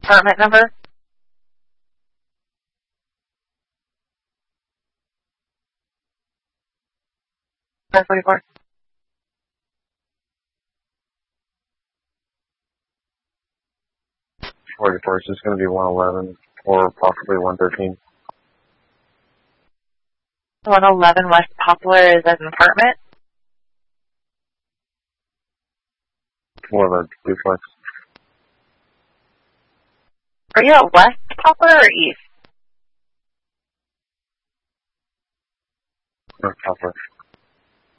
apartment number? Number 44. 44 is just going to be 111 or possibly 113. 111 West Poplar is an apartment? More of a duplex. Are you at West Poplar or East? Or Poplar.